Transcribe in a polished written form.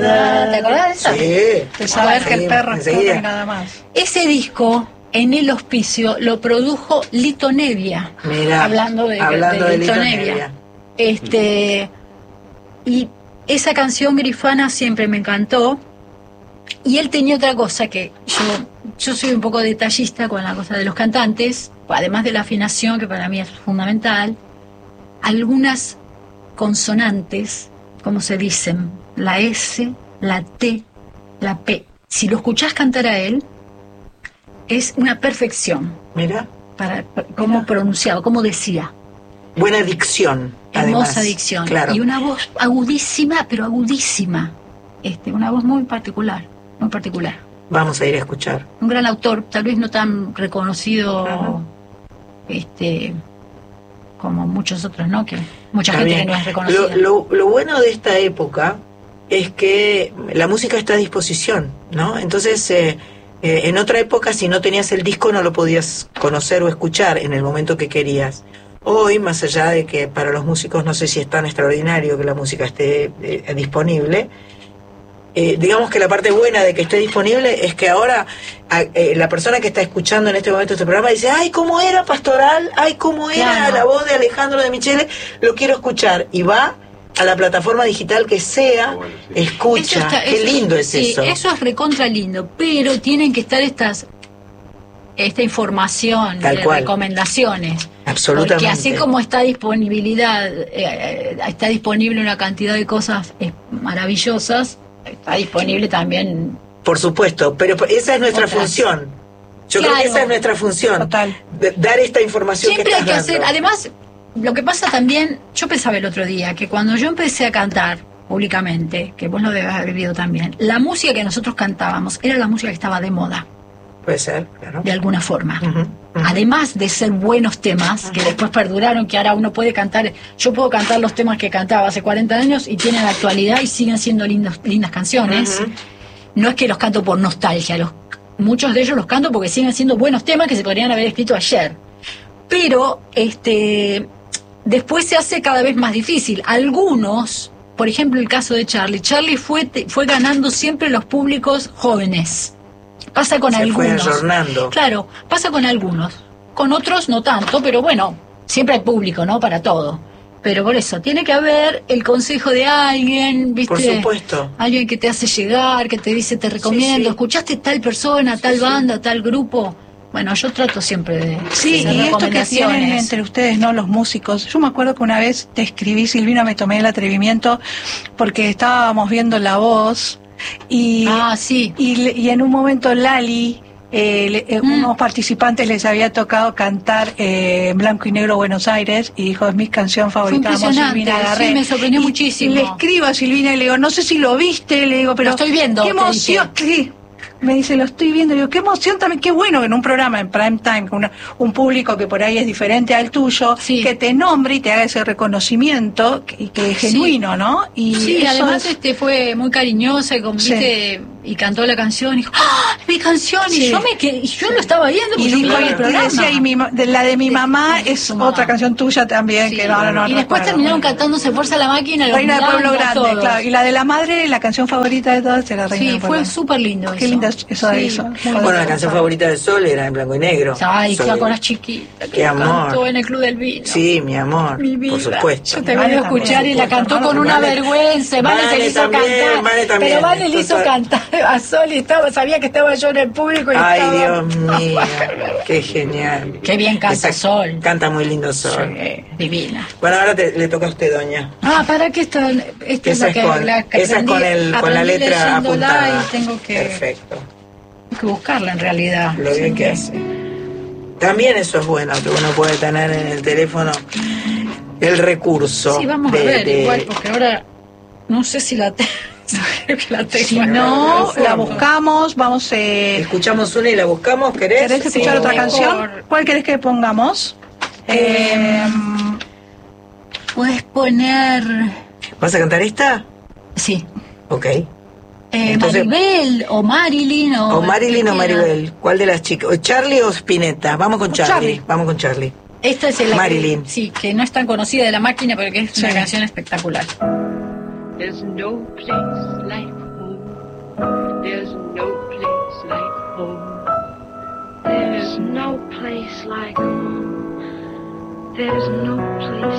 soledad. ¿Te acordás de eso? Sí. De saber que el perro es enseguida. y nada más. Ese disco, en el Hospicio, lo produjo Lito Nevia. Mirá, Hablando de Lito Nevia. Y esa canción Grifana siempre me encantó. Y él tenía otra cosa que yo soy un poco detallista con la cosa de los cantantes, además de la afinación, que para mí es fundamental. Algunas consonantes, como se dicen, la S, la T, la P. Si lo escuchás cantar a él, es una perfección. Mira. Para cómo pronunciaba, cómo decía. Buena dicción. Hermosa además. dicción. Claro. Y una voz agudísima, pero agudísima. Una voz muy particular, muy particular. Vamos a ir a escuchar. Un gran autor, tal vez no tan reconocido, como muchos otros, ¿no? Que mucha Está gente bien. que no es reconocida. Lo bueno de esta época es que la música está a disposición, ¿no? Entonces, en otra época, si no tenías el disco, no lo podías conocer o escuchar en el momento que querías. Hoy, más allá de que para los músicos no sé si es tan extraordinario que la música esté disponible, digamos que la parte buena de que esté disponible es que ahora la persona que está escuchando en este momento este programa dice, ay, ¿cómo era Pastoral? Ay, ¿cómo era Claro. la voz de Alejandro de Michele? Lo quiero escuchar. Y va a la plataforma digital que sea, escucha. Qué lindo es sí, eso. Eso es recontra lindo, pero tienen que estar esta información Tal de cual. recomendaciones. Absolutamente. Porque así como está disponibilidad, está disponible una cantidad de cosas maravillosas, está disponible también. Por supuesto, pero esa es nuestra Otras. función. Yo Claro. creo que esa es nuestra función. Total. Dar esta información Siempre que hay estás que hacer, dando. además, lo que pasa también, yo pensaba el otro día, que cuando yo empecé a cantar públicamente, que vos lo debes haber vivido también, la música que nosotros cantábamos era la música que estaba de moda, Puede ser, claro. de alguna forma. Ujú, ujú. Además de ser buenos temas, que después perduraron, que ahora uno puede cantar, yo puedo cantar los temas que cantaba hace 40 años y tienen actualidad y siguen siendo lindas canciones. Ujú. No es que los canto por nostalgia, muchos de ellos los canto porque siguen siendo buenos temas que se podrían haber escrito ayer. Pero después se hace cada vez más difícil. Algunos, por ejemplo el caso de Charlie fue ganando siempre los públicos jóvenes. Pasa con algunos. Se fue ayornando. Claro, pasa con algunos. Con otros no tanto, pero bueno, siempre hay público, ¿no? Para todo. Pero por eso, tiene que haber el consejo de alguien, ¿viste? Por supuesto. Alguien que te hace llegar, que te dice, te recomiendo, Sí, sí. ¿escuchaste tal persona, tal banda, tal grupo? Bueno, yo trato siempre de Sí, hacer y esto que tienen recomendaciones. entre ustedes, ¿no? Los músicos. Yo me acuerdo que una vez te escribí, Silvina, me tomé el atrevimiento porque estábamos viendo La Voz y, Sí. y en un momento Lali, unos participantes les había tocado cantar en blanco y negro Buenos Aires y dijo, es mi canción favorita, amo impresionante, Silvina Garré. sí, me sorprendió Y muchísimo. le escribo a Silvina y le digo, no sé si lo viste, le digo, pero Lo estoy viendo, qué te emoción, sí. Me dice, lo estoy viendo. Le digo, qué emoción también, qué bueno que en un programa en prime time, con un público que por ahí es diferente al tuyo, Sí. que te nombre y te haga ese reconocimiento y que es Sí. genuino, ¿no? Y Sí, eso además es- fue muy cariñosa y cantó la canción y dijo, ¡ah! ¡Es mi canción! Sí. Y yo lo estaba viendo porque y yo dijo, veía el y programa. decía, la de mi mamá Sí, es tu mamá. otra canción tuya también, Sí. que no y después recuerdo. terminaron cantando Se Fuerza la Máquina, los Reina del Pueblo miramos Grande, todos. claro. Y la de la madre, la canción favorita de todas era Reina Sí, del Pueblo fue Grande. súper lindo Qué eso. lindo eso de eso. muy Bueno, la lindo. canción favorita de Sol era en blanco y negro. Ay, Sol. ya con las chiquitas que Qué amor. cantó en el Club del Vino. Sí, mi amor, Mi vida. por supuesto. Yo te Vale vengo a escuchar también, y la por cantó supuesto. con una Vale- vergüenza. Vale se Vale le hizo también, cantar. Vale también. Pero Vale le hizo Total. cantar a Sol y sabía que estaba yo en el público y Ay, estaba... Dios mío, qué genial. Qué bien canta Sol. Canta muy lindo Sol. Divina. Bueno, ahora le toca a usted, doña. ¿Para qué esta es Esa la es que, con, la que esa es aprendí, con la aprendí letra leyéndola apuntada. y tengo que Perfecto. buscarla en realidad. Lo bien que hace. También eso es bueno, que uno puede tener en el teléfono el recurso. Sí, vamos a ver, igual, porque ahora no sé si la tengo. Creo que la tengo. Si no, la buscamos, vamos... Escuchamos una y la buscamos, ¿querés? ¿Querés escuchar Sí, otra mejor. canción? ¿Cuál querés que pongamos? Puedes poner... ¿Vas a cantar esta? Sí. Ok. Entonces- Maribel o Marilyn O Marilyn que o quiera. Maribel. ¿Cuál de las chicas? ¿O Charlie o Spinetta? Vamos con Charlie. Charlie. Vamos con Charlie. Esta es la Marilyn. sí, que no es tan conocida de La Máquina, pero que es una Sí. canción espectacular. There's no place like no place like home. There's no place like home. There's no place